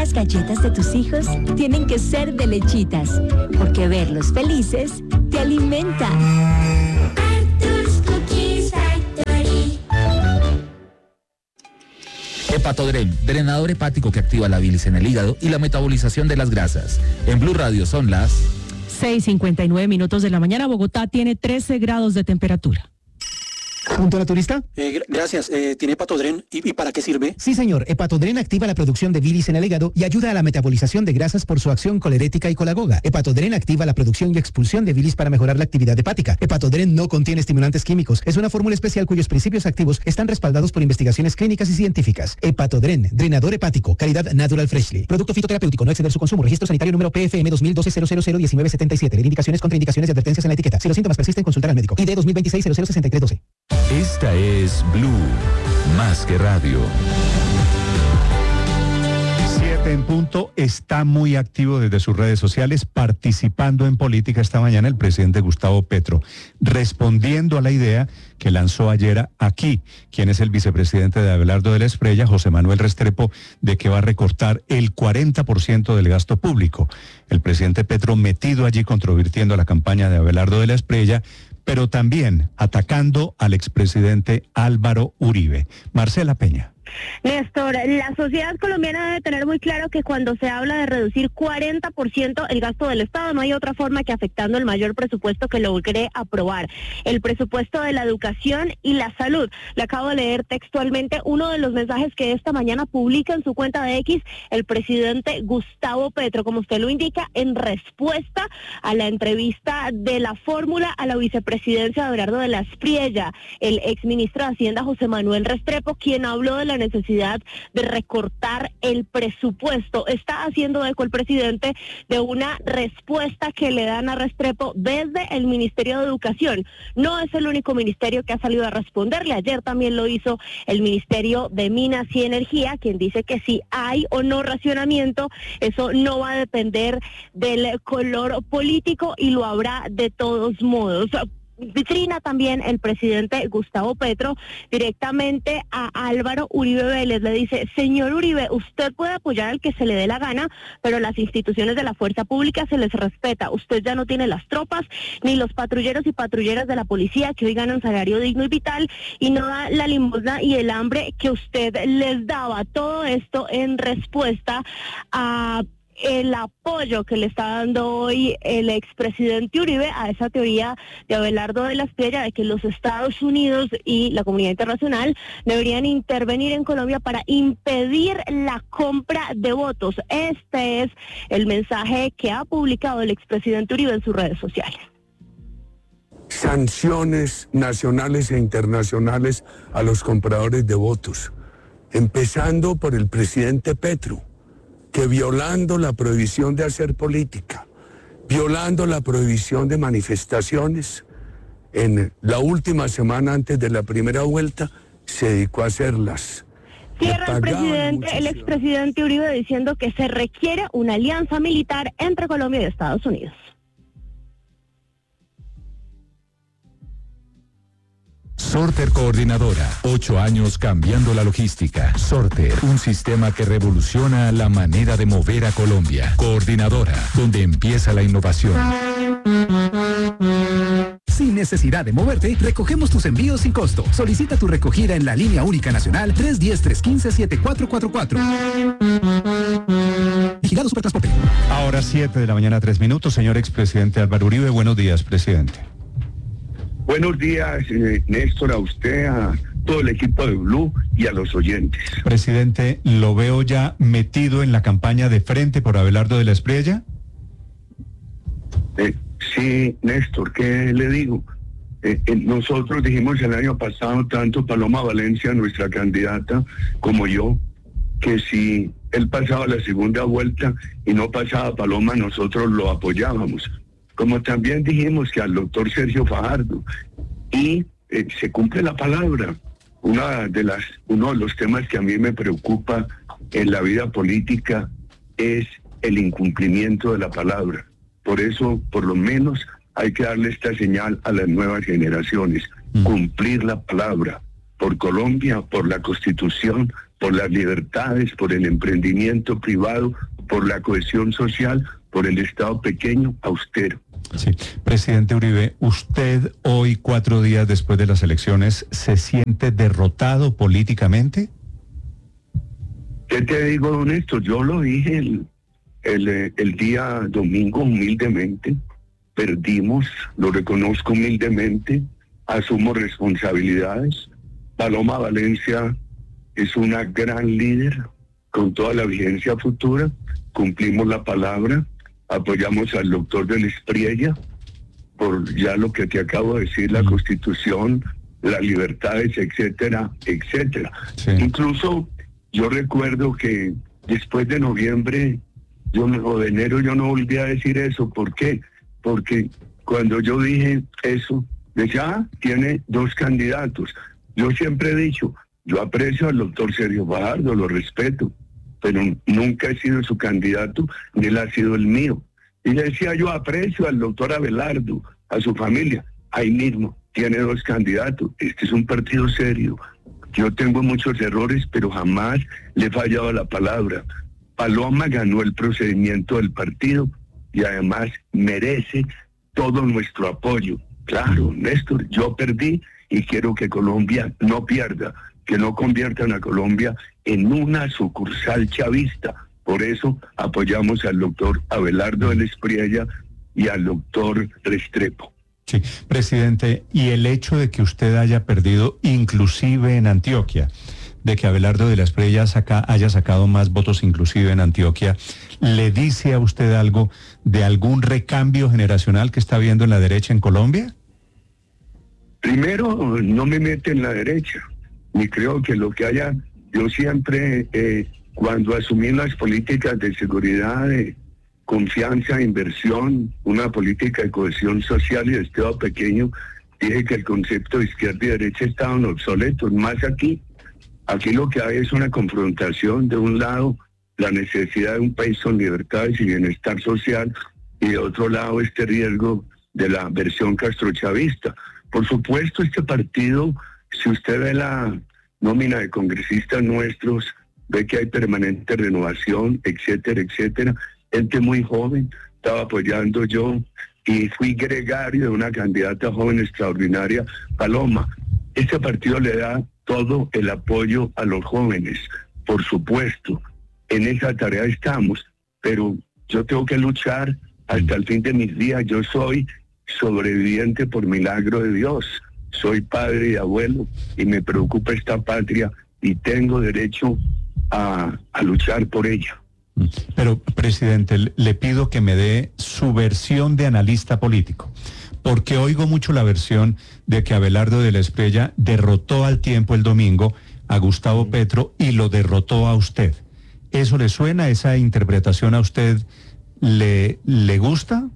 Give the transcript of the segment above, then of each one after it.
las galletas de tus hijos tienen que ser de Lechitas, porque verlos felices te alimenta. Arthur's Cookies Factory. Hepatodren, drenador hepático que activa la bilis en el hígado y la metabolización de las grasas. En Blue Radio son las 6:59 de la mañana. Bogotá tiene 13 grados de temperatura. ¿Punto a la turista? Gracias. ¿Tiene Hepatodren? ¿Y para qué sirve? Sí, señor. Hepatodren activa la producción de bilis en el hígado y ayuda a la metabolización de grasas por su acción colerética y colagoga. Hepatodren activa la producción y expulsión de bilis para mejorar la actividad hepática. Hepatodren no contiene estimulantes químicos. Es una fórmula especial cuyos principios activos están respaldados por investigaciones clínicas y científicas. Hepatodren, drenador hepático, calidad Natural Freshly. Producto fitoterapéutico, no exceder su consumo. Registro sanitario número PFM 2012-001977. Leer indicaciones, contraindicaciones y advertencias en la etiqueta. Si los síntomas persisten, consultar al médico. ID 2026-006312. Esta es Blue, más que radio. 7 en punto, está muy activo desde sus redes sociales, participando en política esta mañana el presidente Gustavo Petro, respondiendo a la idea que lanzó ayer aquí, quien es el vicepresidente de Abelardo de la Espriella, José Manuel Restrepo, de que va a recortar el 40% del gasto público. El presidente Petro metido allí controvirtiendo la campaña de Abelardo de la Espriella, pero también atacando al expresidente Álvaro Uribe. Marcela Peña. Néstor, la sociedad colombiana debe tener muy claro que cuando se habla de reducir 40% el gasto del Estado, no hay otra forma que afectando el mayor presupuesto que logré aprobar, el presupuesto de la educación y la salud. Le acabo de leer textualmente uno de los mensajes que esta mañana publica en su cuenta de X el presidente Gustavo Petro, como usted lo indica, en respuesta a la entrevista de La Fórmula a la vicepresidencia de Abelardo de la Espriella, el exministro de Hacienda José Manuel Restrepo, quien habló de la necesidad de recortar el presupuesto. Está haciendo eco el presidente de una respuesta que le dan a Restrepo desde el Ministerio de Educación. No es el único ministerio que ha salido a responderle. Ayer también lo hizo el Ministerio de Minas y Energía, quien dice que si hay o no racionamiento, eso no va a depender del color político y lo habrá de todos modos. Vitrina también el presidente Gustavo Petro directamente a Álvaro Uribe Vélez. Le dice: señor Uribe, usted puede apoyar al que se le dé la gana, pero las instituciones de la fuerza pública se les respeta. Usted ya no tiene las tropas, ni los patrulleros y patrulleras de la policía que hoy ganan salario digno y vital, y no da la limosna y el hambre que usted les daba. Todo esto en respuesta a el apoyo que le está dando hoy el expresidente Uribe a esa teoría de Abelardo de la Espriella de que los Estados Unidos y la comunidad internacional deberían intervenir en Colombia para impedir la compra de votos. Este es el mensaje que ha publicado el expresidente Uribe en sus redes sociales. Sanciones nacionales e internacionales a los compradores de votos, empezando por el presidente Petro, que violando la prohibición de hacer política, violando la prohibición de manifestaciones, en la última semana antes de la primera vuelta, se dedicó a hacerlas. Cierra el expresidente Uribe diciendo que se requiere una alianza militar entre Colombia y Estados Unidos. Sorter Coordinadora, 8 años cambiando la logística. Sorter, un sistema que revoluciona la manera de mover a Colombia. Coordinadora, donde empieza la innovación. Sin necesidad de moverte, recogemos tus envíos sin costo. Solicita tu recogida en la línea única nacional 310-315-7444. Vigilado Supertransporte. Ahora 7 de la mañana, 3 minutos. Señor expresidente Álvaro Uribe, buenos días, presidente. Buenos días, Néstor, a usted, a todo el equipo de Blue y a los oyentes. Presidente, ¿lo veo ya metido en la campaña de frente por Abelardo de la Espriella? Sí, Néstor, ¿qué le digo? Nosotros dijimos el año pasado, tanto Paloma Valencia, nuestra candidata, como yo, que si él pasaba la segunda vuelta y no pasaba Paloma, nosotros lo apoyábamos. Como también dijimos que al doctor Sergio Fajardo, y se cumple la palabra. Uno de los temas que a mí me preocupa en la vida política es el incumplimiento de la palabra. Por eso, por lo menos, hay que darle esta señal a las nuevas generaciones, cumplir la palabra, por Colombia, por la Constitución, por las libertades, por el emprendimiento privado, por la cohesión social, por el Estado pequeño, austero. Sí. Presidente Uribe, ¿usted hoy, 4 días después de las elecciones, se siente derrotado políticamente? ¿Qué te digo, don Néstor? Yo lo dije el día domingo humildemente. Perdimos, lo reconozco humildemente, asumo responsabilidades. Paloma Valencia es una gran líder con toda la vigencia futura. Cumplimos la palabra, apoyamos al doctor del Espriella por ya lo que te acabo de decir, la Constitución, las libertades, etcétera, etcétera. Sí. Incluso yo recuerdo que después de noviembre o de enero yo no volví a decir eso. ¿Por qué? Porque cuando yo dije eso, decía, tiene 2 candidatos. Yo siempre he dicho, yo aprecio al doctor Sergio Fajardo, lo respeto, pero nunca he sido su candidato, ni él ha sido el mío. Y le decía, yo aprecio al doctor Abelardo, a su familia, ahí mismo, tiene 2 candidatos. Este es un partido serio. Yo tengo muchos errores, pero jamás le he fallado a la palabra. Paloma ganó el procedimiento del partido y además merece todo nuestro apoyo. Claro, Néstor, yo perdí y quiero que Colombia no pierda, que no conviertan a Colombia en una sucursal chavista. Por eso apoyamos al doctor Abelardo del Espriella y al doctor Restrepo. Sí, presidente, y el hecho de que usted haya perdido inclusive en Antioquia, de que Abelardo de la Espriella haya sacado más votos inclusive en Antioquia, ¿le dice a usted algo de algún recambio generacional que está habiendo en la derecha en Colombia? Primero, no me mete en la derecha, ni creo que lo que haya, yo siempre, cuando asumí las políticas de seguridad, de confianza, inversión, una política de cohesión social y de Estado pequeño, dije que el concepto de izquierda y derecha estaban obsoletos. Más aquí lo que hay es una confrontación. De un lado, la necesidad de un país con libertades y bienestar social, y de otro lado, este riesgo de la versión castrochavista. Por supuesto, este partido, si usted ve la nómina de congresistas nuestros, ve que hay permanente renovación, etcétera, etcétera. Gente muy joven, estaba apoyando yo y fui gregario de una candidata joven extraordinaria, Paloma. Este partido le da todo el apoyo a los jóvenes, por supuesto. En esa tarea estamos, pero yo tengo que luchar hasta el fin de mis días. Yo soy sobreviviente por milagro de Dios. Soy padre y abuelo y me preocupa esta patria y tengo derecho a luchar por ella. Pero, presidente, le pido que me dé su versión de analista político, porque oigo mucho la versión de que Abelardo de la Espriella derrotó al tiempo el domingo a Gustavo Petro y lo derrotó a usted. ¿Eso le suena? ¿Esa interpretación a usted le gusta?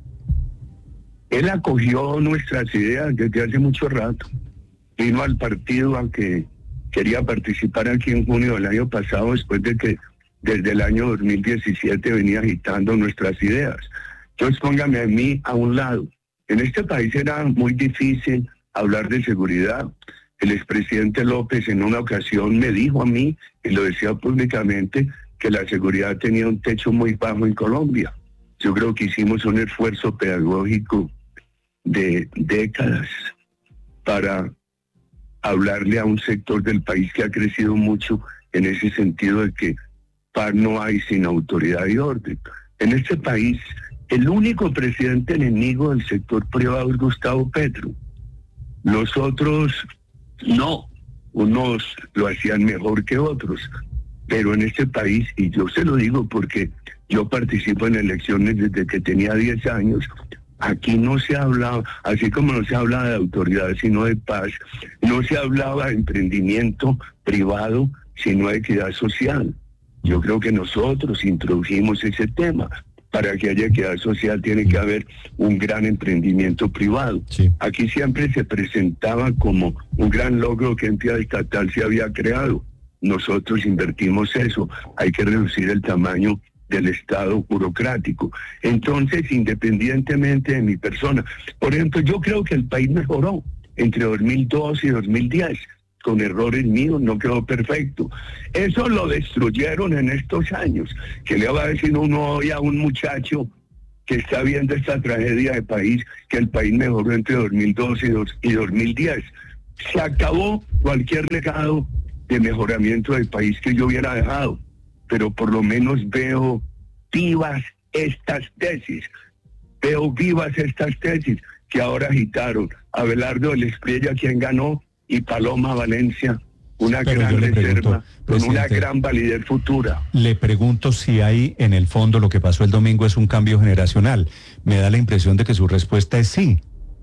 Él acogió nuestras ideas desde hace mucho rato. Vino al partido a que quería participar aquí en junio del año pasado, después de que desde el año 2017 venía agitando nuestras ideas. Entonces póngame a mí a un lado. En este país era muy difícil hablar de seguridad. El expresidente López en una ocasión me dijo a mí, y lo decía públicamente, que la seguridad tenía un techo muy bajo en Colombia. Yo creo que hicimos un esfuerzo pedagógico de décadas para hablarle a un sector del país que ha crecido mucho en ese sentido de que paz no hay sin autoridad y orden. En este país, el único presidente enemigo del sector privado es Gustavo Petro. Los otros no, unos lo hacían mejor que otros, pero en este país, y yo se lo digo porque yo participo en elecciones desde que tenía 10 años, aquí no se hablaba, así como no se hablaba de autoridad, sino de paz, no se hablaba de emprendimiento privado, sino de equidad social. Yo creo que nosotros introdujimos ese tema. Para que haya equidad social tiene que haber un gran emprendimiento privado. Sí. Aquí siempre se presentaba como un gran logro que entidad estatal se había creado. Nosotros invertimos eso. Hay que reducir el tamaño del Estado burocrático. Entonces, independientemente de mi persona, por ejemplo, yo creo que el país mejoró entre 2012 y 2010. con errores míos, no quedó perfecto. Eso lo destruyeron en estos años. ¿Qué le va a decir uno hoy a un muchacho que está viendo esta tragedia de país, que el país mejoró entre 2012 y 2010? Se acabó cualquier legado de mejoramiento del país que yo hubiera dejado, pero por lo menos veo vivas estas tesis que ahora agitaron. Abelardo del Espriella, quien ganó, y Paloma Valencia, una gran reserva, con una gran validez futura. Le pregunto si hay en el fondo lo que pasó el domingo es un cambio generacional. Me da la impresión de que su respuesta es sí.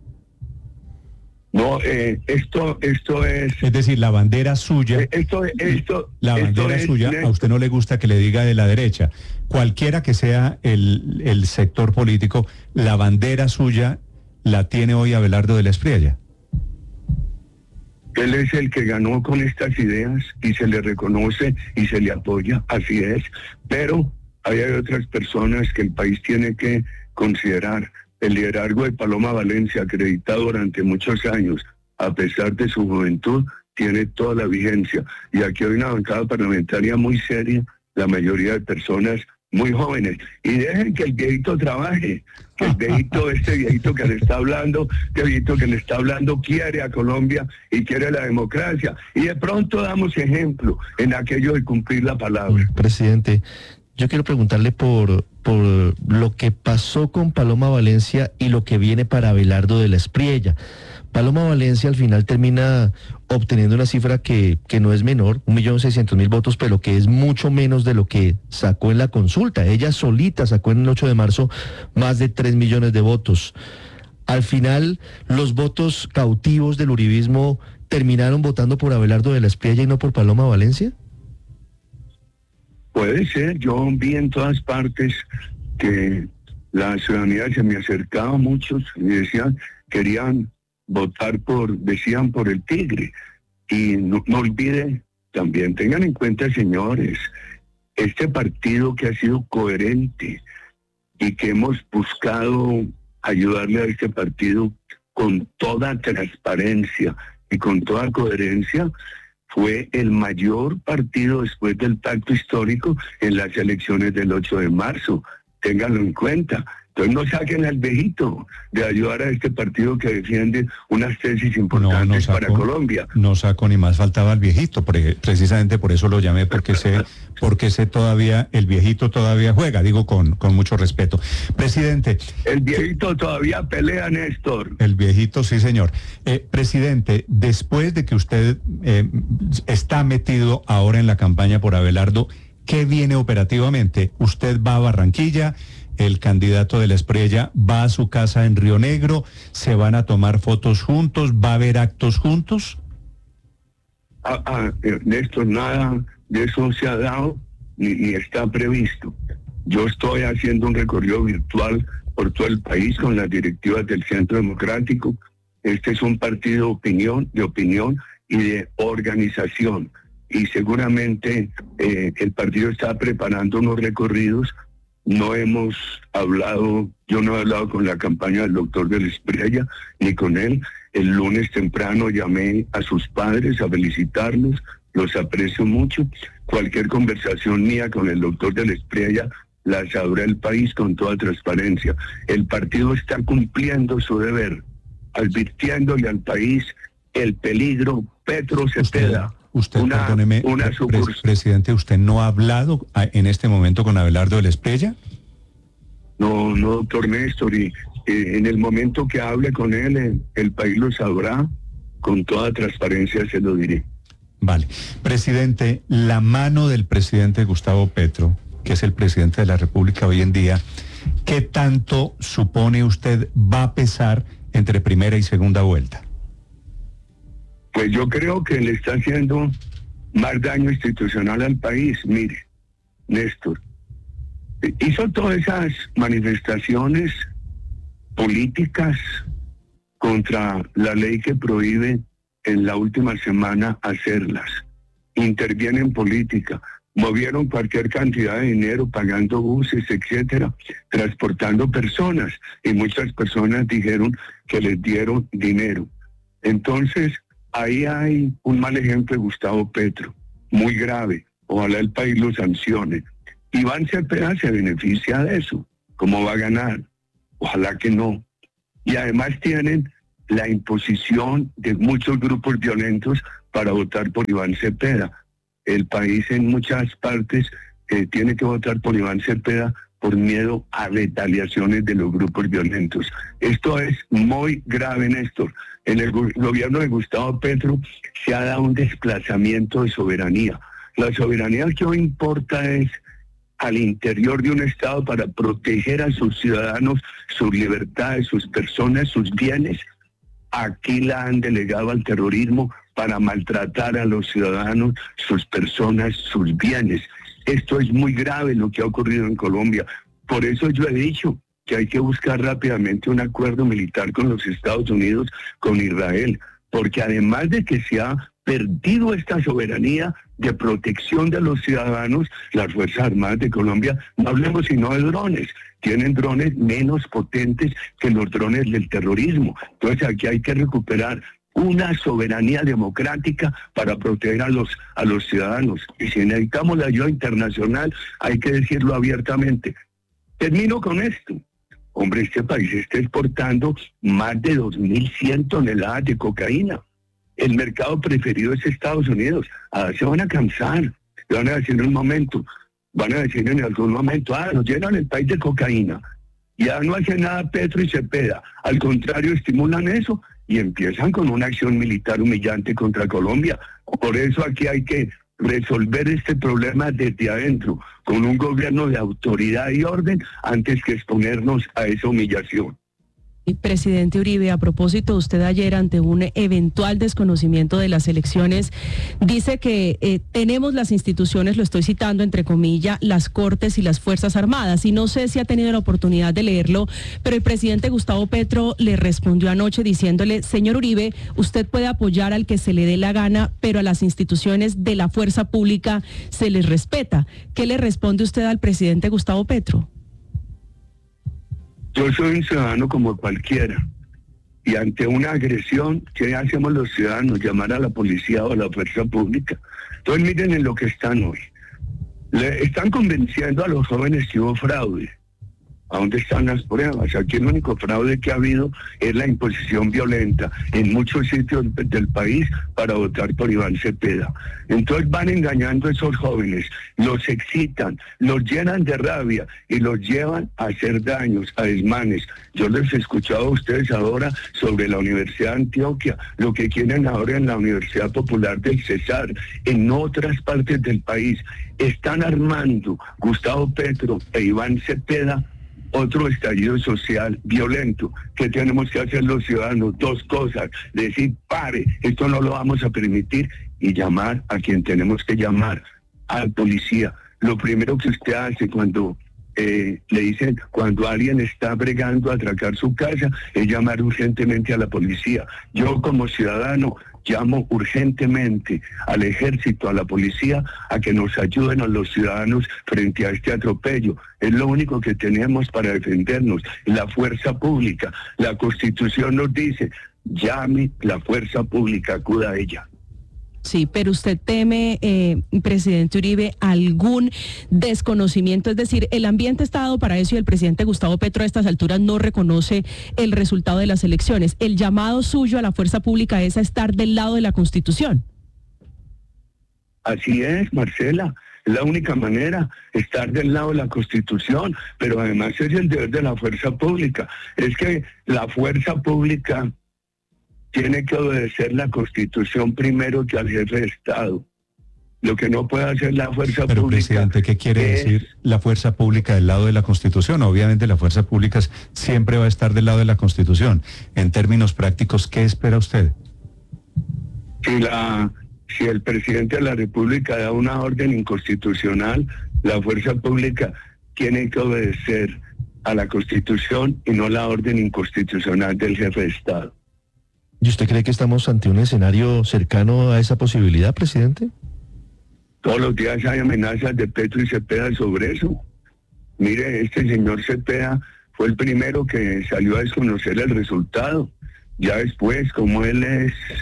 No, esto es... Es decir, la bandera suya... La bandera suya, a usted no le gusta que le diga de la derecha. Cualquiera que sea el sector político, la bandera suya la tiene hoy Abelardo del Espriella. Él es el que ganó con estas ideas y se le reconoce y se le apoya, así es. Pero hay otras personas que el país tiene que considerar. El liderazgo de Paloma Valencia, acreditado durante muchos años, a pesar de su juventud, tiene toda la vigencia. Y aquí hay una bancada parlamentaria muy seria, la mayoría de personas muy jóvenes. Y dejen que el viejito trabaje, que el viejito, este viejito que le está hablando, quiere a Colombia y quiere la democracia. Y de pronto damos ejemplo en aquello de cumplir la palabra. Presidente, yo quiero preguntarle por lo que pasó con Paloma Valencia y lo que viene para Abelardo de la Espriella. Paloma Valencia al final termina obteniendo una cifra que no es menor, 1.600.000 votos, pero que es mucho menos de lo que sacó en la consulta. Ella solita sacó en el 8 de marzo más de 3 millones de votos. Al final, los votos cautivos del uribismo terminaron votando por Abelardo de la Espriella y no por Paloma Valencia. Puede ser, yo vi en todas partes que la ciudadanía se me acercaba muchos y decían, querían votar decían por el Tigre. Y no olviden, también tengan en cuenta, señores, este partido que ha sido coherente y que hemos buscado ayudarle a este partido con toda transparencia y con toda coherencia, fue el mayor partido después del pacto histórico en las elecciones del 8 de marzo. Ténganlo en cuenta. Entonces no saquen al viejito de ayudar a este partido que defiende unas tesis importantes para Colombia. No saco, ni más faltaba al viejito, precisamente por eso lo llamé, porque sé todavía, el viejito todavía juega, digo con mucho respeto. Presidente. El viejito todavía pelea, Néstor. El viejito, sí, señor. Presidente, después de que usted está metido ahora en la campaña por Abelardo, ¿qué viene operativamente? ¿Usted va a Barranquilla? El candidato de la Espriella va a su casa en Río Negro, se van a tomar fotos juntos, va a haber actos juntos. Néstor, nada de eso se ha dado ni está previsto. Yo estoy haciendo un recorrido virtual por todo el país con las directivas del Centro Democrático. Este es un partido de opinión y de organización. Y seguramente el partido está preparando unos recorridos. No hemos hablado, yo no he hablado con la campaña del doctor del Espriella, ni con él. El lunes temprano llamé a sus padres a felicitarlos, los aprecio mucho. Cualquier conversación mía con el doctor del Espriella la sabrá el país con toda transparencia. El partido está cumpliendo su deber, advirtiéndole al país el peligro. Petro Cepeda. Perdóneme, presidente, ¿usted no ha hablado en este momento con Abelardo del Espriella? No, doctor Néstor, y en el momento que hable con él, el país lo sabrá, con toda transparencia se lo diré. Vale. Presidente, la mano del presidente Gustavo Petro, que es el presidente de la República hoy en día, ¿qué tanto supone usted va a pesar entre primera y segunda vuelta? Pues yo creo que le está haciendo más daño institucional al país. Mire, Néstor, hizo todas esas manifestaciones políticas contra la ley que prohíbe en la última semana hacerlas. Interviene en política, movieron cualquier cantidad de dinero pagando buses, etcétera, transportando personas, y muchas personas dijeron que les dieron dinero. Entonces, ahí hay un mal ejemplo de Gustavo Petro, muy grave. Ojalá el país lo sancione. Iván Cepeda se beneficia de eso. ¿Cómo va a ganar? Ojalá que no. Y además tienen la imposición de muchos grupos violentos para votar por Iván Cepeda. El país en muchas partes tiene que votar por Iván Cepeda por miedo a retaliaciones de los grupos violentos. Esto es muy grave, Néstor. En el gobierno de Gustavo Petro se ha dado un desplazamiento de soberanía. La soberanía que hoy importa es al interior de un Estado para proteger a sus ciudadanos, sus libertades, sus personas, sus bienes. Aquí la han delegado al terrorismo para maltratar a los ciudadanos, sus personas, sus bienes. Esto es muy grave lo que ha ocurrido en Colombia. Por eso yo he dicho que hay que buscar rápidamente un acuerdo militar con los Estados Unidos, con Israel, porque además de que se ha perdido esta soberanía de protección de los ciudadanos, las Fuerzas Armadas de Colombia, no hablemos sino de drones, tienen drones menos potentes que los drones del terrorismo. Entonces aquí hay que recuperar una soberanía democrática para proteger a los ciudadanos. Y si necesitamos la ayuda internacional, hay que decirlo abiertamente. Termino con esto. Hombre, este país está exportando más de 2.100 toneladas de cocaína. El mercado preferido es Estados Unidos. Se van a cansar. Le van a decir en un momento, van a decir en algún momento, nos llenan el país de cocaína. Ya no hace nada Petro y Cepeda. Al contrario, estimulan eso y empiezan con una acción militar humillante contra Colombia. Por eso aquí hay que resolver este problema desde adentro, con un gobierno de autoridad y orden, antes que exponernos a esa humillación. Presidente Uribe, a propósito, usted ayer ante un eventual desconocimiento de las elecciones, dice que tenemos las instituciones, lo estoy citando entre comillas, las Cortes y las Fuerzas Armadas, y no sé si ha tenido la oportunidad de leerlo, pero el presidente Gustavo Petro le respondió anoche diciéndole, señor Uribe, usted puede apoyar al que se le dé la gana, pero a las instituciones de la fuerza pública se les respeta. ¿Qué le responde usted al presidente Gustavo Petro? Yo soy un ciudadano como cualquiera, y ante una agresión, ¿qué hacemos los ciudadanos? Llamar a la policía o a la fuerza pública. Entonces miren en lo que están hoy. Le están convenciendo a los jóvenes que hubo fraude. ¿A dónde están las pruebas? Aquí el único fraude que ha habido es la imposición violenta en muchos sitios del país para votar por Iván Cepeda. Entonces van engañando a esos jóvenes, los excitan, los llenan de rabia y los llevan a hacer daños, a desmanes. Yo les he escuchado a ustedes ahora sobre la Universidad de Antioquia, lo que quieren ahora en la Universidad Popular del Cesar, en otras partes del país. Están armando Gustavo Petro e Iván Cepeda otro estallido social violento. ¿Qué tenemos que hacer los ciudadanos? Dos cosas: decir, pare, esto no lo vamos a permitir, y llamar a quien tenemos que llamar, al policía. Lo primero que usted hace cuando le dicen, cuando alguien está bregando a atracar su casa, es llamar urgentemente a la policía. Yo como ciudadano llamo urgentemente al ejército, a la policía, a que nos ayuden a los ciudadanos frente a este atropello. Es lo único que tenemos para defendernos, la fuerza pública. La Constitución nos dice, llame la fuerza pública, acuda a ella. Sí, pero usted teme, presidente Uribe, algún desconocimiento, es decir, el ambiente está dado para eso y el presidente Gustavo Petro a estas alturas no reconoce el resultado de las elecciones. El llamado suyo a la fuerza pública es a estar del lado de la Constitución. Así es, Marcela. Es la única manera, estar del lado de la Constitución, pero además es el deber de la fuerza pública. Es que la fuerza pública tiene que obedecer la Constitución primero que al jefe de Estado. Lo que no puede hacer la fuerza Pero, pública... presidente, ¿qué quiere decir la fuerza pública del lado de la Constitución? Obviamente la fuerza pública siempre va a estar del lado de la Constitución. En términos prácticos, ¿qué espera usted? Si el presidente de la República da una orden inconstitucional, la fuerza pública tiene que obedecer a la Constitución y no la orden inconstitucional del jefe de Estado. ¿Y usted cree que estamos ante un escenario cercano a esa posibilidad, presidente? Todos los días hay amenazas de Petro y Cepeda sobre eso. Mire, este señor Cepeda fue el primero que salió a desconocer el resultado. Ya después, como él es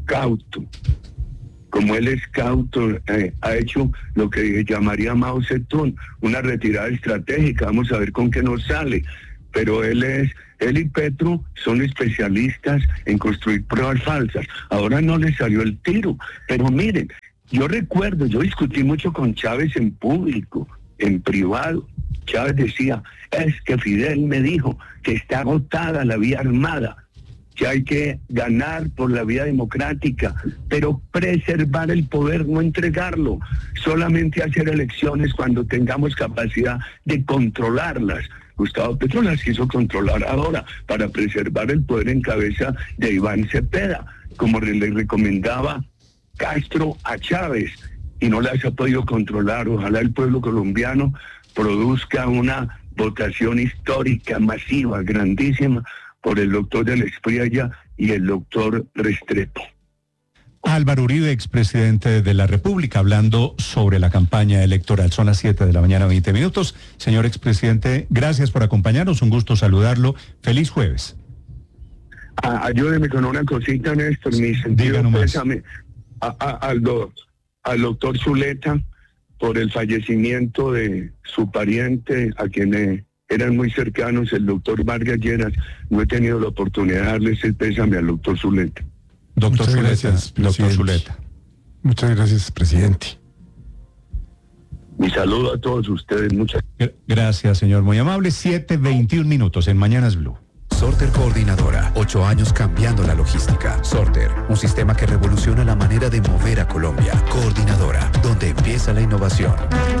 cauto. Como él es cauto, ha hecho lo que llamaría Mao Zedong, una retirada estratégica. Vamos a ver con qué nos sale. Pero él y Petro son especialistas en construir pruebas falsas. Ahora no les salió el tiro. Pero miren, yo recuerdo, yo discutí mucho con Chávez en público, en privado. Chávez decía, es que Fidel me dijo que está agotada la vía armada, que hay que ganar por la vía democrática, pero preservar el poder, no entregarlo, solamente hacer elecciones cuando tengamos capacidad de controlarlas. Gustavo Petro las quiso controlar ahora para preservar el poder en cabeza de Iván Cepeda, como le recomendaba Castro a Chávez, y no las ha podido controlar. Ojalá el pueblo colombiano produzca una votación histórica, masiva, grandísima, por el doctor de la Espriella y el doctor Restrepo. Álvaro Uribe, expresidente de la República, hablando sobre la campaña electoral. Son las 7 de la mañana, 20 minutos. Señor expresidente, gracias por acompañarnos. Un gusto saludarlo. Feliz jueves. Ayúdeme con una cosita, Néstor. Mi sentido pésame al doctor Zuleta por el fallecimiento de su pariente, a quien eran muy cercanos, el doctor Vargas Lleras. No he tenido la oportunidad de darles el pésame al doctor Zuleta. Doctor Zuleta. Muchas gracias, presidente. Mi saludo a todos ustedes. Gracias, señor. Muy amable. 7:21 minutos en Mañanas Blue. Sorter Coordinadora, 8 años cambiando la logística. Sorter, un sistema que revoluciona la manera de mover a Colombia. Coordinadora, donde empieza la innovación.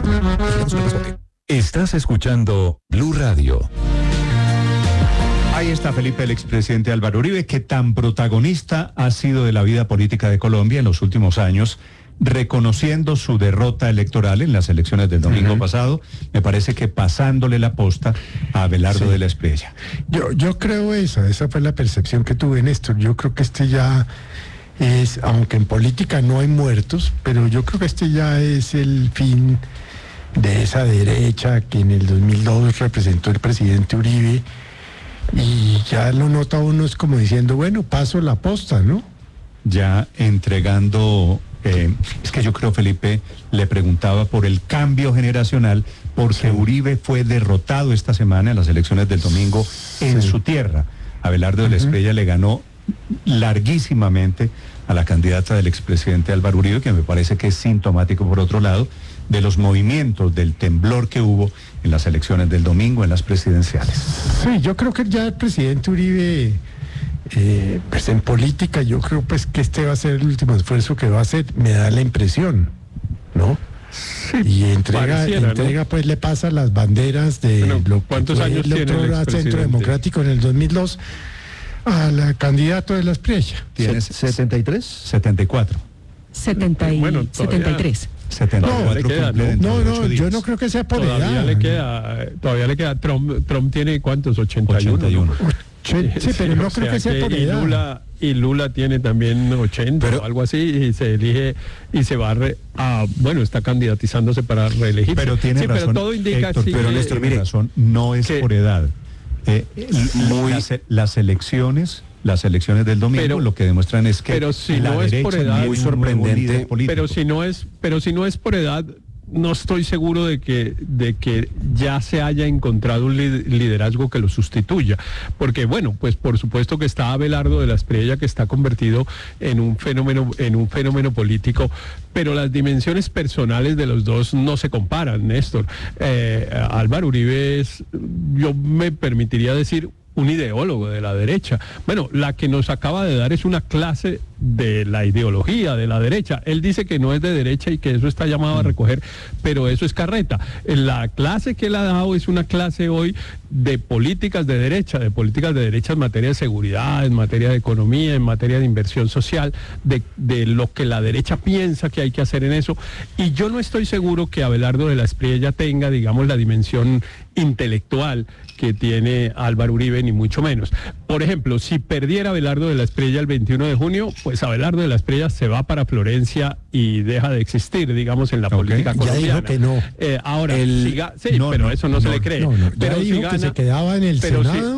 Estás escuchando Blue Radio. Ahí está Felipe, el expresidente Álvaro Uribe, que tan protagonista ha sido de la vida política de Colombia en los últimos años, reconociendo su derrota electoral en las elecciones del domingo pasado, me parece que pasándole la posta a Abelardo de la Espriella. Yo creo esa fue la percepción que tuve, Néstor. Yo creo que este ya es, aunque en política no hay muertos, pero yo creo que este ya es el fin de esa derecha que en el 2002 representó el presidente Uribe, y ya lo nota uno, es como diciendo, bueno, paso la posta, ¿no? Ya entregando, es que yo creo, Felipe, le preguntaba por el cambio generacional, porque Uribe fue derrotado esta semana en las elecciones del domingo en su tierra. Abelardo de la Espriella le ganó larguísimamente a la candidata del expresidente Álvaro Uribe, que me parece que es sintomático, por otro lado, de los movimientos, del temblor que hubo en las elecciones del domingo, en las presidenciales. Sí, yo creo que ya el presidente Uribe, pues en política, yo creo pues que este va a ser el último esfuerzo que va a hacer, me da la impresión, ¿no? Sí, y entrega, pues le pasa las banderas de lo que fue el otro Centro Democrático en el 2002 a la candidato de la Espriella. ¿Tienes 73? 74. 73. 74 no, yo no creo que sea por edad. Todavía le queda. Trump tiene ¿cuántos? 81. Sí, pero no creo que sea por edad. Lula tiene también 80 o algo así, y se elige y se va está candidatizándose para reelegir. Pero tiene razón, pero todo indica, Héctor, pero Néstor, mire, razón, no es por edad. Las elecciones del domingo lo que demuestran es que pero si no es por edad, muy sorprendente, pero si no es por edad, no estoy seguro de que ya se haya encontrado un liderazgo que lo sustituya, porque pues por supuesto que está Abelardo de la Espriella, que está convertido en un fenómeno político, pero las dimensiones personales de los dos no se comparan, Néstor. Álvaro Uribe yo me permitiría decir, un ideólogo de la derecha. Bueno, la que nos acaba de dar es una clase de la ideología de la derecha. Él dice que no es de derecha y que eso está llamado a recoger, pero eso es carreta. La clase que él ha dado es una clase hoy de políticas de derecha en materia de seguridad, en materia de economía, en materia de inversión social, de lo que la derecha piensa que hay que hacer en eso. Y yo no estoy seguro que Abelardo de la Espriella tenga, digamos, la dimensión intelectual que tiene Álvaro Uribe, ni mucho menos. Por ejemplo, si perdiera Abelardo de la Espriella el 21 de junio, pues Abelardo de la Espriella se va para Florencia y deja de existir, digamos, en la política colombiana. Ya dijo que no. Ahora, pero eso no se le cree. Pero dijo que se quedaba en el Senado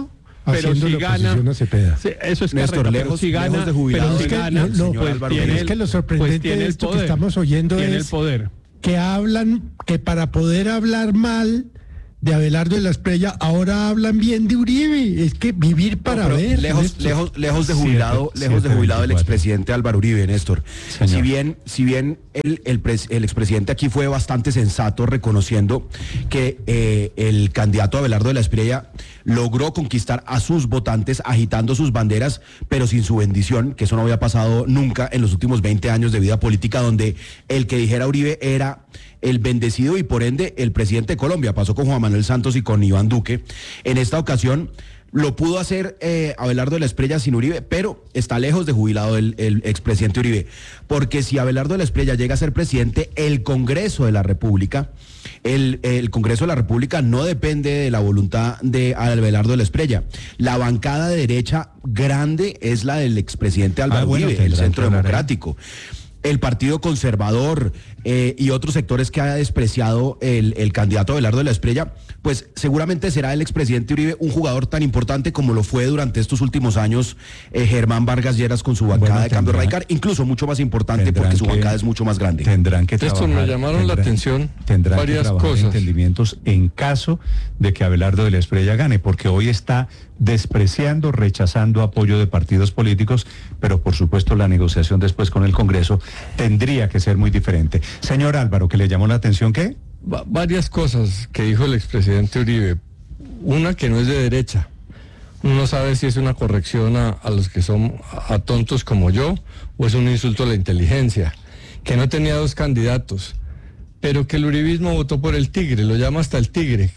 haciendo si la gana, oposición a Cepeda. sí, eso es Néstor, correcto, lejos- pero si gana, lejos de jubilado pero si del- gana, señor pues Álvaro tiene Uribe. Es que lo sorprendente pues tiene de el esto que poder. estamos oyendo Tiene es el poder. que hablan, que para poder hablar mal de Abelardo de la Espriella, ahora hablan bien de Uribe. Es que vivir para Pero ver. lejos de jubilado, lejos de jubilado el expresidente Álvaro Uribe, Néstor. Señor. Si bien el expresidente aquí fue bastante sensato reconociendo que el candidato Abelardo de la Espriella logró conquistar a sus votantes agitando sus banderas, pero sin su bendición, que eso no había pasado nunca en los últimos 20 años de vida política, donde el que dijera Uribe era el bendecido y por ende el presidente de Colombia. Pasó con Juan Manuel Santos y con Iván Duque. En esta ocasión lo pudo hacer Abelardo de la Espriella sin Uribe, pero está lejos de jubilado el expresidente Uribe, porque si Abelardo de la Espriella llega a ser presidente, el Congreso de la República, el Congreso de la República no depende de la voluntad de Abelardo de la Espriella. La bancada de derecha grande es la del expresidente Álvaro bueno, Uribe, el tendrán Centro que hablar ahí. Democrático. El Partido Conservador y otros sectores que ha despreciado el candidato Abelardo de la Espriella, pues seguramente será el expresidente Uribe un jugador tan importante como lo fue durante estos últimos años Germán Vargas Lleras con su bancada de cambio radical, incluso mucho más importante porque su bancada es mucho más grande. Tendrán que Néstor, trabajar. me llamaron la atención Tendrán varias que trabajar cosas. entendimientos en caso de que Abelardo de la Espriella gane, porque hoy está despreciando, rechazando apoyo de partidos políticos, pero por supuesto la negociación después con el Congreso tendría que ser muy diferente. Señor Álvaro, que le llamó la atención, ¿qué? Varias cosas que dijo el expresidente Uribe. Una que no es de derecha. Uno no sabe si es una corrección a los que son a tontos como yo o es un insulto a la inteligencia. Que no tenía dos candidatos, pero que el uribismo votó por el tigre, lo llama hasta el tigre.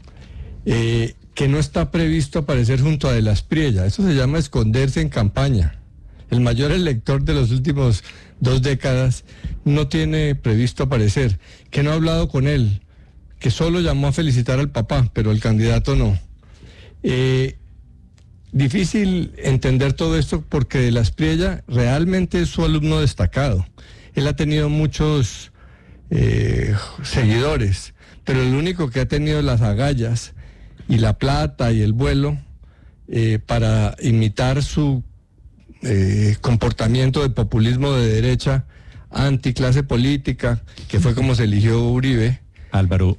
Que no está previsto aparecer junto a De la Espriella. Eso se llama esconderse en campaña. El mayor elector de los últimos 2 décadas no tiene previsto aparecer, que no ha hablado con él, que solo llamó a felicitar al papá, pero el candidato no. Difícil entender todo esto porque De la Espriella realmente es su alumno destacado. Él ha tenido muchos seguidores, pero el único que ha tenido las agallas y la plata y el vuelo para imitar su comportamiento de populismo de derecha, anticlase política, que fue como se eligió Uribe, Álvaro,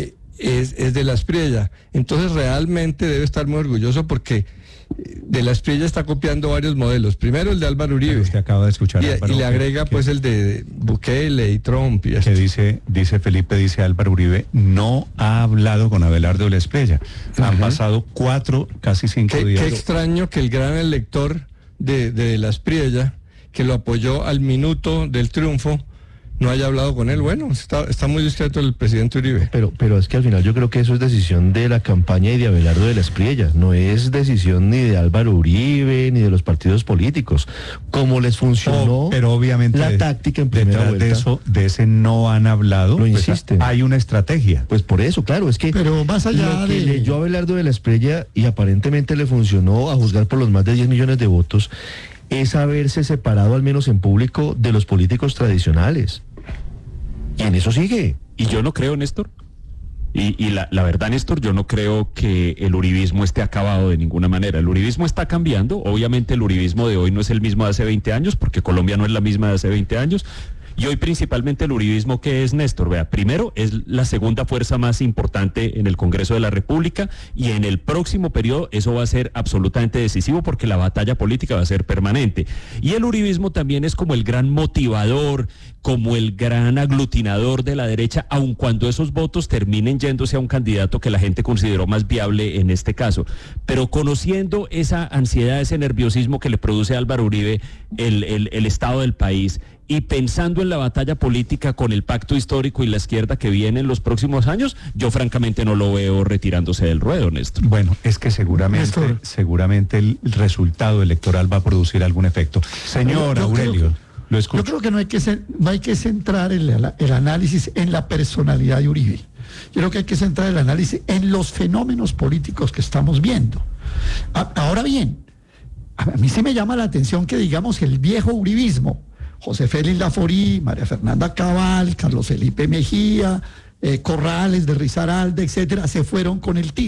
es De la Espriella. Entonces realmente debe estar muy orgulloso porque De la Espriella está copiando varios modelos. Primero el de Álvaro Uribe. Usted acaba de escuchar, Álvaro, y le agrega pues el de Bukele y Trump. Y que dice Felipe, dice Álvaro Uribe, no ha hablado con Abelardo de la Espriella. Han pasado 4, casi 5 días. Qué extraño que el gran elector de la Espriella, que lo apoyó al minuto del triunfo, no haya hablado con él. Bueno, está muy discreto el presidente Uribe. Pero es que al final yo creo que eso es decisión de la campaña y de Abelardo de la Espriella, no es decisión ni de Álvaro Uribe ni de los partidos políticos. Como les funcionó pero obviamente la táctica en primera detrás vuelta. de ese no han hablado. Lo pues, insisten. hay una estrategia. Pues por eso, claro, es que Pero más allá lo que de... leyó Abelardo de la Espriella y aparentemente le funcionó, a juzgar por los más de 10 millones de votos, es haberse separado al menos en público de los políticos tradicionales. Y en eso sigue. Y yo no creo, Néstor. Y la verdad, Néstor, yo no creo que el uribismo esté acabado de ninguna manera. El uribismo está cambiando. Obviamente el uribismo de hoy no es el mismo de hace 20 años, porque Colombia no es la misma de hace 20 años. Y hoy principalmente el uribismo, ¿qué es, Néstor? Vea, primero es la segunda fuerza más importante en el Congreso de la República y en el próximo periodo eso va a ser absolutamente decisivo porque la batalla política va a ser permanente. Y el uribismo también es como el gran motivador, como el gran aglutinador de la derecha, aun cuando esos votos terminen yéndose a un candidato que la gente consideró más viable en este caso. Pero conociendo esa ansiedad, ese nerviosismo que le produce a Álvaro Uribe el estado del país, y pensando en la batalla política con el pacto histórico y la izquierda que viene en los próximos años, yo francamente no lo veo retirándose del ruedo, Néstor. Bueno, es que seguramente el resultado electoral va a producir algún efecto. Señor Aurelio, lo escucho. Yo creo que no hay que centrar el análisis en la personalidad de Uribe. Yo creo que hay que centrar el análisis en los fenómenos políticos que estamos viendo. Ahora bien, a mí sí me llama la atención que digamos el viejo uribismo, José Félix Laforí, María Fernanda Cabal, Carlos Felipe Mejía, Corrales de Risaralda, etcétera, se fueron con el tigre.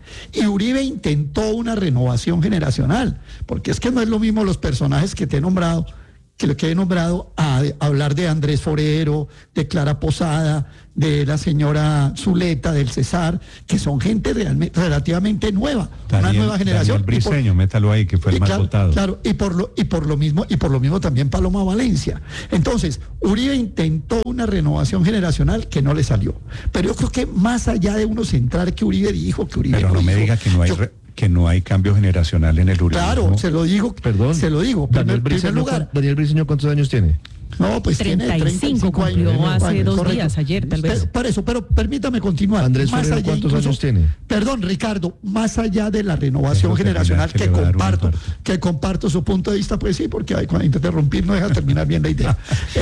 Y Uribe intentó una renovación generacional, porque es que no es lo mismo los personajes que te he nombrado, que lo que he nombrado, a hablar de Andrés Forero, de Clara Posada, de la señora Zuleta, del Cesar, que son gente relativamente nueva, una nueva generación. Daniel Briceño, métalo ahí, que fue el más votado. Claro, y por lo mismo también Paloma Valencia. Entonces, Uribe intentó una renovación generacional que no le salió. Pero yo creo que más allá de uno centrar que Uribe dijo, que Uribe pero no me diga que no hay cambio generacional en el uribismo. Claro, se lo digo. Perdón. Se lo digo. Daniel Briceño, ¿cuántos años tiene? No, pues 35 cumplió hace 2 días, ayer tal vez. Pero permítame continuar. Andrés Forero, ¿cuántos años tiene? Perdón, Ricardo, más allá de la renovación generacional que comparto su punto de vista, pues sí, porque cuando interrumpir no deja terminar bien la idea.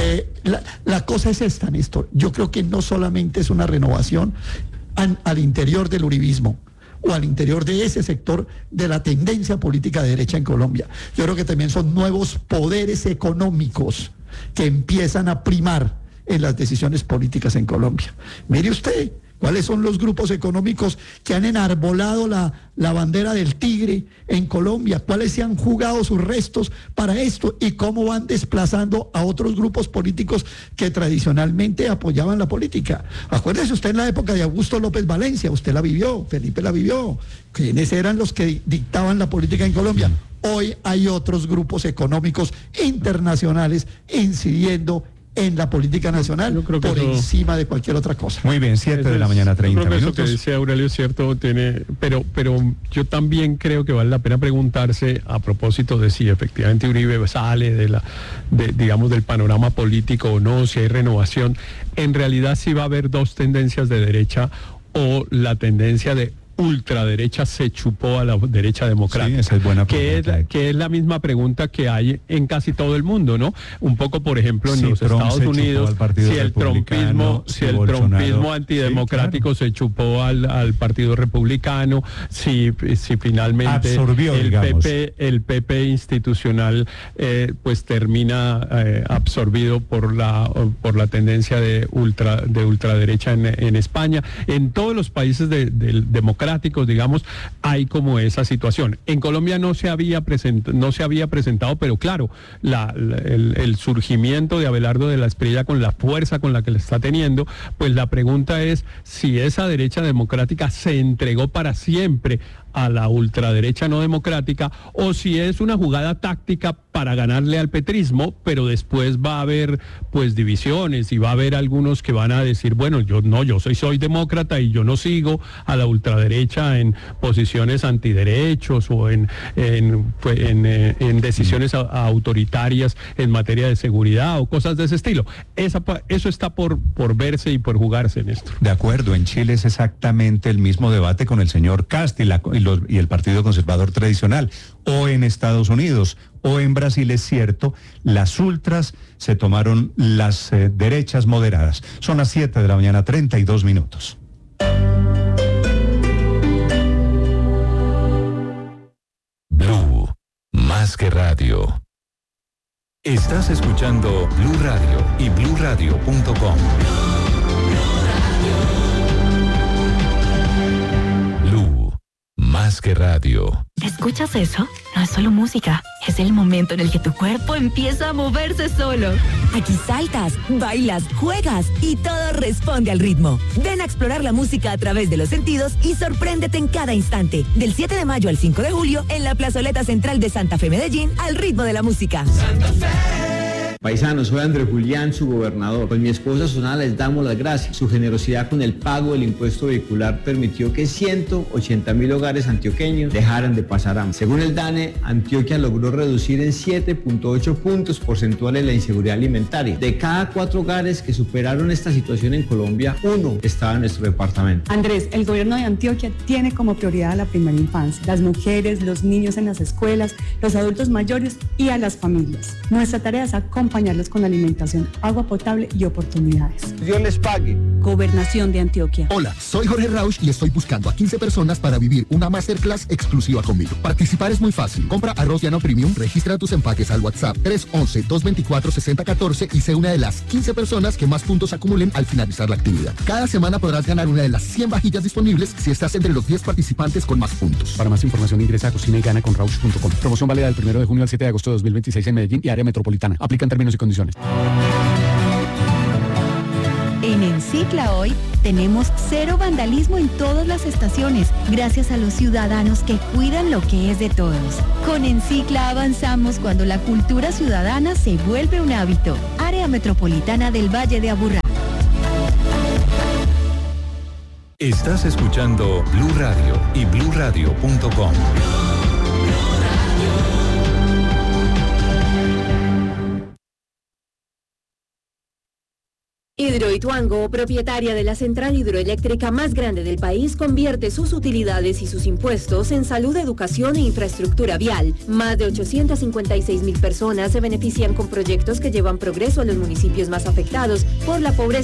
La cosa es esta, Néstor. Yo creo que no solamente es una renovación al interior del uribismo, o al interior de ese sector de la tendencia política de derecha en Colombia. Yo creo que también son nuevos poderes económicos que empiezan a primar en las decisiones políticas en Colombia. Mire usted, ¿cuáles son los grupos económicos que han enarbolado la bandera del tigre en Colombia? ¿Cuáles se han jugado sus restos para esto? ¿Y cómo van desplazando a otros grupos políticos que tradicionalmente apoyaban la política? Acuérdese usted en la época de Augusto López Valencia, usted la vivió, Felipe la vivió. ¿Quiénes eran los que dictaban la política en Colombia? Hoy hay otros grupos económicos internacionales incidiendo en la política nacional por encima de cualquier otra cosa. Muy bien, 7 de la mañana, 30 yo creo que minutos. Eso que dice Aurelio es cierto, pero yo también creo que vale la pena preguntarse a propósito de si efectivamente Uribe sale digamos del panorama político o no, si hay renovación. En realidad sí va a haber dos tendencias de derecha, o la tendencia de ultraderecha se chupó a la derecha democrática. Sí, esa es buena pregunta. Que es la misma pregunta que hay en casi todo el mundo, ¿no? Un poco, por ejemplo, en los Estados Unidos, si el trumpismo antidemocrático se chupó al Partido Republicano, si finalmente absorbió, el PP institucional pues termina absorbido por la tendencia de ultraderecha en España. En todos los países democráticos, digamos, hay como esa situación. En Colombia no se había presentado, pero claro, el surgimiento de Abelardo de la Espriella con la fuerza con la que le está teniendo, pues la pregunta es si esa derecha democrática se entregó para siempre a la ultraderecha no democrática, o si es una jugada táctica para ganarle al petrismo, pero después va a haber pues divisiones y va a haber algunos que van a decir, bueno, yo soy demócrata y yo no sigo a la ultraderecha en posiciones antiderechos o en decisiones autoritarias en materia de seguridad o cosas de ese estilo. Eso está por verse y por jugarse, Néstor. De acuerdo, en Chile es exactamente el mismo debate con el señor Cast y el Partido Conservador Tradicional, o en Estados Unidos, o en Brasil. Es cierto, las ultras se tomaron las derechas moderadas. Son las 7 de la mañana, 32 minutos. Blue, más que radio. Estás escuchando Blue Radio y bluradio.com. Más que radio. ¿Escuchas eso? No es solo música, es el momento en el que tu cuerpo empieza a moverse solo. Aquí saltas, bailas, juegas y todo responde al ritmo. Ven a explorar la música a través de los sentidos y sorpréndete en cada instante. Del 7 de mayo al 5 de julio en la plazoleta central de Santa Fe, Medellín, al ritmo de la música. Santa Fe. Paisanos, soy Andrés Julián, su gobernador. Con mi esposa Susana les damos las gracias. Su generosidad con el pago del impuesto vehicular permitió que 180.000 hogares antioqueños dejaran de pasar hambre. Según el DANE, Antioquia logró reducir en 7.8 puntos porcentuales la inseguridad alimentaria. De cada 4 hogares que superaron esta situación en Colombia, 1 estaba en nuestro departamento. Andrés, el gobierno de Antioquia tiene como prioridad a la primera infancia, las mujeres, los niños en las escuelas, los adultos mayores y a las familias. Nuestra tarea es acompañar acompañarlos con alimentación, agua potable y oportunidades. Dios les pague. Gobernación de Antioquia. Hola, soy Jorge Rausch y estoy buscando a 15 personas para vivir una masterclass exclusiva conmigo. Participar es muy fácil. Compra arroz llano premium, registra tus empaques al WhatsApp 311-224-6014 y sé una de las 15 personas que más puntos acumulen al finalizar la actividad. Cada semana podrás ganar una de las 100 vajillas disponibles si estás entre los 10 participantes con más puntos. Para más información ingresa a cocinayGanaconRausch.com. Promoción válida del 1 de junio al 7 de agosto de 2026 en Medellín y área metropolitana. Aplican términos y condiciones. En Encicla hoy tenemos cero vandalismo en todas las estaciones, gracias a los ciudadanos que cuidan lo que es de todos. Con Encicla avanzamos cuando la cultura ciudadana se vuelve un hábito. Área metropolitana del Valle de Aburrá. Estás escuchando Blue Radio y BlueRadio.com. Hidroituango, propietaria de la central hidroeléctrica más grande del país, convierte sus utilidades y sus impuestos en salud, educación e infraestructura vial. Más de 856,000 personas se benefician con proyectos que llevan progreso a los municipios más afectados por la pobreza